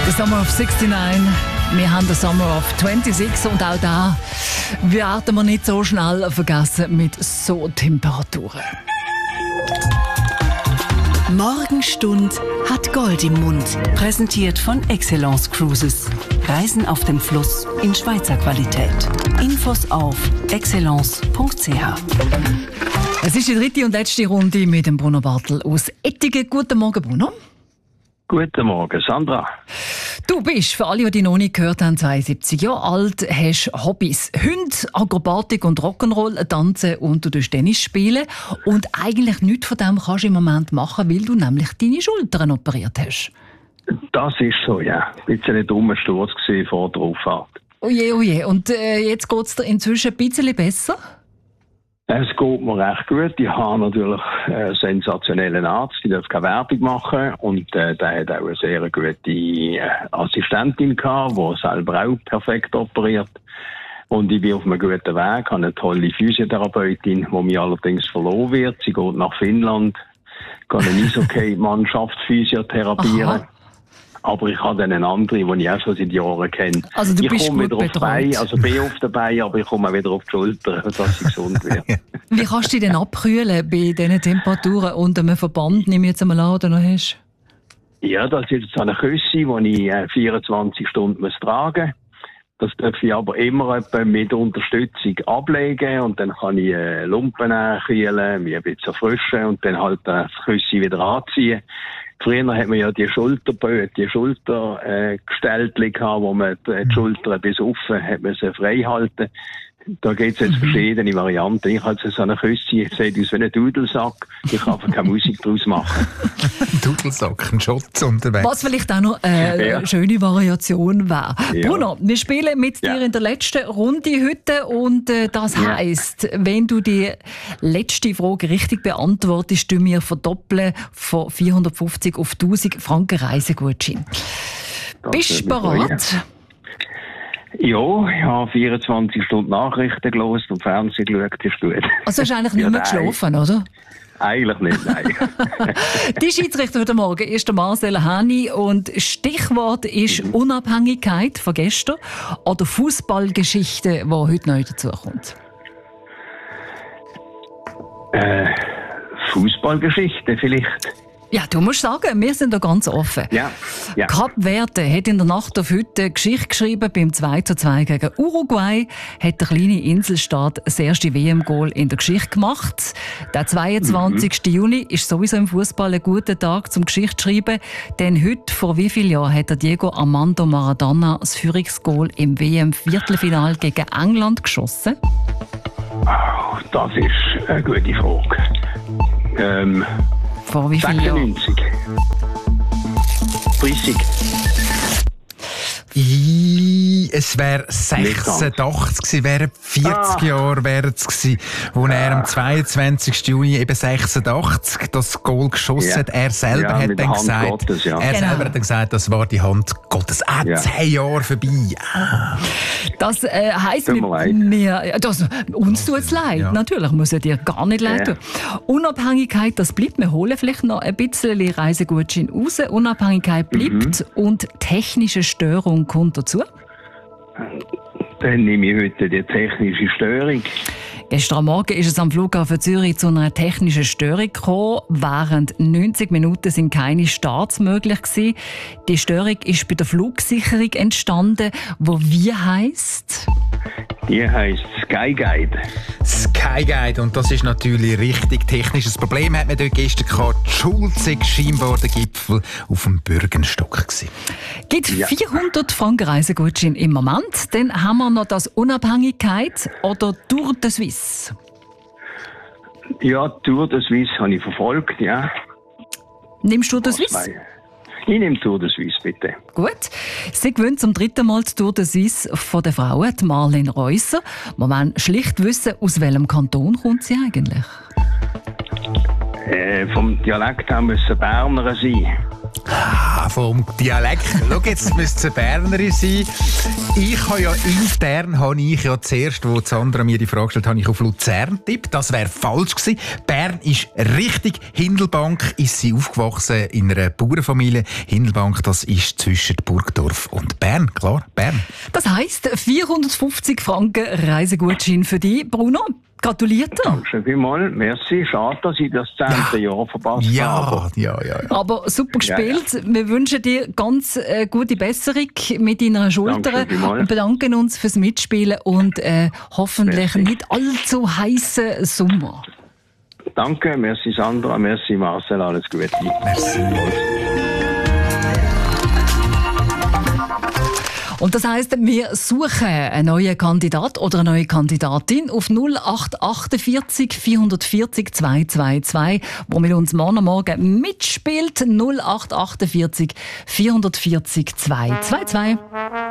The Summer of 69. Wir haben den Summer of 26 und auch da werden wir nicht so schnell vergessen mit so Temperaturen. Morgenstund hat Gold im Mund. Präsentiert von Excellence Cruises. Reisen auf dem Fluss in Schweizer Qualität. Infos auf excellence.ch. Es ist die dritte und letzte Runde mit dem Bruno Bartel aus Ettigen. Guten Morgen, Bruno. Guten Morgen, Sandra. Du bist, für alle, die dich noch nicht gehört haben, 72 Jahre alt, hast Hobbys. Hunde, Akrobatik und Rock'n'Roll, Tanzen und du Tennis spielen. Und eigentlich nichts von dem kannst du im Moment machen, weil du nämlich deine Schultern operiert hast. Das ist so, ja. Ein bisschen ein dummer Sturz vor der Auffahrt. Oje, oje. Und jetzt geht es dir inzwischen ein bisschen besser? Es geht mir recht gut. Ich habe natürlich einen sensationellen Arzt, die darf keine Werbung machen. Und der hat auch eine sehr gute Assistentin gehabt, die selber auch perfekt operiert. Und ich bin auf einem guten Weg, habe eine tolle Physiotherapeutin, die mir allerdings verloren wird. Sie geht nach Finnland, kann eine Eishockey-Mannschaft physiotherapieren. Aha. Aber ich habe dann eine andere, die ich auch schon seit Jahren kenne. Also du bist komme gut wieder auf die Beine, also bin auf den Beinen, aber ich komme auch wieder auf die Schulter, dass ich gesund werde. Wie kannst du dich denn abkühlen bei diesen Temperaturen und einem Verband, nehme ich jetzt einmal an, oder noch hast? Ja, das ist jetzt eine Küsse, die ich 24 Stunden tragen muss. Das darf ich aber immer mit Unterstützung ablegen und dann kann ich Lumpen kühlen, mich ein bisschen erfrischen und dann halt das Küsse wieder anziehen. Früher hat man ja die Schultergestellte gehabt, wo man die Schulter bis offen hat man sie frei halten. Da gibt es jetzt verschiedene Varianten. Ich habe so eine Küsse, ich sehe aus wie ein Dudelsack. Ich kann einfach keine Musik daraus machen. Dudelsack, ein Schutz unterwegs. Was vielleicht auch noch eine schöne Variation wäre. Ja. Bruno, wir spielen mit dir in der letzten Runde heute und das heisst, wenn du die letzte Frage richtig beantwortest, du mir verdoppeln von 450 auf 1000 Franken Reisegutschein. Bist du bereit? Ja, ich habe 24 Stunden Nachrichten gelesen und Fernsehen geschaut, ist gut. Also hast du eigentlich nicht mehr geschlafen, oder? Eigentlich nicht, nein. Die Schiedsrichter heute Morgen ist der Marcel Hani und Stichwort ist Unabhängigkeit von gestern oder Fußballgeschichte, die heute neu dazukommt. Fußballgeschichte vielleicht. Ja, du musst sagen, wir sind da ganz offen. Ja. Kap Verde hat in der Nacht auf heute eine Geschichte geschrieben. Beim 2:2 gegen Uruguay hat der kleine Inselstaat das erste WM-Goal in der Geschichte gemacht. Der 22. Juni ist sowieso im Fußball ein guter Tag zum Geschichte zu schreiben. Denn heute, vor wie vielen Jahren, hat der Diego Armando Maradona das Führungsgoal im WM-Viertelfinale gegen England geschossen? Oh, das ist eine gute Frage. Vor wie vielen Jahren? 30. Es wäre 86 gewesen, wären 40 Jahre wären es gewesen, wo er am 22. Juni eben 86 das Goal geschossen hat. Er selber hat dann gesagt, Gottes, selber hat dann gesagt, das war die Hand Gottes. 10 Jahre vorbei. Das heisst, uns tut es leid. Ja. Natürlich muss es dir gar nicht leid tun. Unabhängigkeit, das bleibt. Wir holen vielleicht noch ein bisschen Reisegutschein raus. Unabhängigkeit bleibt und technische Störung kommt dazu. Dann nehme ich heute die technische Störung. Gestern Morgen ist es am Flughafen Zürich zu einer technischen Störung gekommen. Während 90 Minuten sind keine Starts möglich gewesen. Die Störung ist bei der Flugsicherung entstanden, wo wie heisst? Die heisst Sky Guide. Sky Guide. Und das ist natürlich richtig technisches Problem. Hat man dort gestern gehabt. Die Schulze scheinbar der Gipfel auf dem Bürgenstock gewesen. Gibt 400 Franken Reisegutschein im Moment. Dann haben wir noch das Unabhängigkeit oder Tour de Suisse. Ja, Tour de Suisse habe ich verfolgt, ja. Nimmst du Tour de Suisse? Ich nehme Tour de Suisse, bitte. Gut. Sie gewinnt zum 3. Mal die Tour de Suisse von der Frauen, die Marlene Reusser. Wir wollen schlicht wissen, aus welchem Kanton kommt sie eigentlich? Vom Dialekt her müssen Berner sein. vom Dialekt. Schau, jetzt müsste es eine Bernerin sein. Ich habe ja intern, zuerst, wo Sandra mir die Frage gestellt hat, habe ich auf Luzern getippt. Das wäre falsch gewesen. Bern ist richtig. Hindelbank ist sie aufgewachsen in einer Bauernfamilie. Hindelbank, das ist zwischen Burgdorf und Bern. Klar, Bern. Das heisst 450 Franken Reisegutschein für dich, Bruno. Gratuliert. Danke vielmals. Merci. Schade, dass ich das 10. Jahr verpasst habe. Ja. Aber super gespielt. Ja. Wir wünschen dir ganz gute Besserung mit deiner Schulter und bedanken uns fürs Mitspielen und hoffentlich nicht allzu heißen Sommer. Danke, merci Sandra, merci Marcel, alles Gute. Merci. Und das heisst, wir suchen einen neuen Kandidat oder eine neue Kandidatin auf 0848 440 222, wo mit uns morgen mitspielt. 0848 440 222.